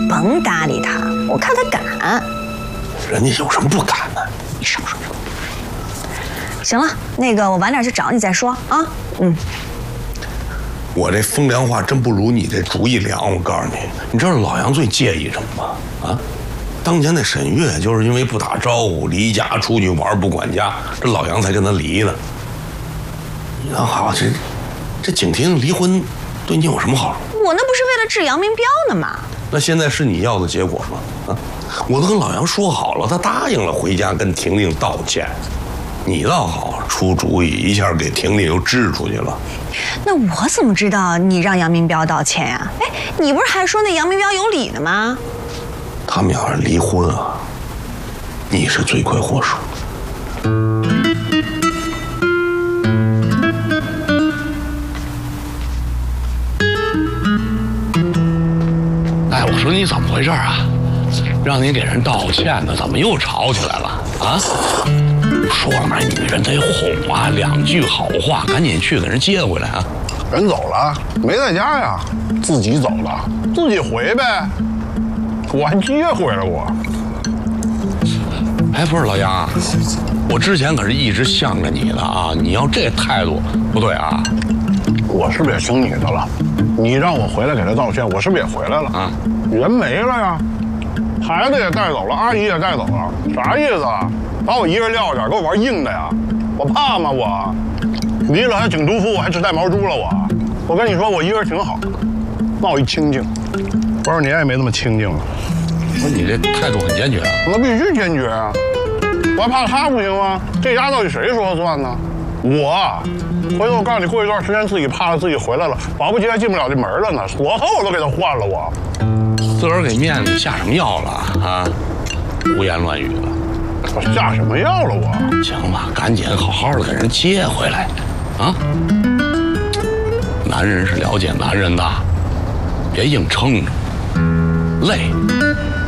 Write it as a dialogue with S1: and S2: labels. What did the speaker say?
S1: 甭搭理他，我看他敢。
S2: 人家有什么不敢的？你少说。
S1: 行了，那个我晚点去找你再说啊。
S2: 我这风凉话真不如你这主意凉。我告诉你，你知道老杨最介意什么吗？啊，当年那沈月就是因为不打招呼，离家出去玩不管家，这老杨才跟他离的。你那好，这景婷离婚对你有什么好处？
S1: 我那不是为了治杨明彪呢吗？
S2: 那现在是你要的结果吗？啊，我都跟老杨说好了，他答应了回家跟婷婷道歉。你倒好，出主意一下给婷婷又支出去了。
S1: 那我怎么知道你让杨明彪道歉呀？哎，你不是还说那杨明彪有理呢吗？
S2: 他们要是离婚啊，你是罪魁祸首。
S3: 哎，我说你怎么回事啊？让你给人道歉呢，怎么又吵起来了啊？说了嘛，女人得哄啊，两句好话，赶紧去给人接回来啊！
S4: 人走了，没在家呀，自己走了，自己回呗。我还接回来我。
S3: 哎，不是老杨，我之前可是一直向着你的啊，你要这态度不对啊！
S4: 我是不是也听你的了？你让我回来给他道歉，我是不是也回来了啊？人没了呀，孩子也带走了，阿姨也带走了，啥意思啊？把我一人撂这儿，给我玩硬的呀？我怕吗？我离了还挺毒妇，我还只带毛猪了我跟你说，我一人挺好，闹一清静。多少年也没那么清静了。
S3: 不是你这态度很坚决啊！
S4: 那必须坚决啊！我还怕他不行吗？这家到底谁说了算呢？我回头我告诉你，过一段时间自己怕了，自己回来了，保不齐还进不了这门了呢。锁头我都给他换了，我
S3: 自个儿给面子下什么药了啊？胡言乱语的。
S4: 我下什么药了我？
S3: 行吧，赶紧好好的给人接回来，啊！男人是了解男人的，别硬撑着，累。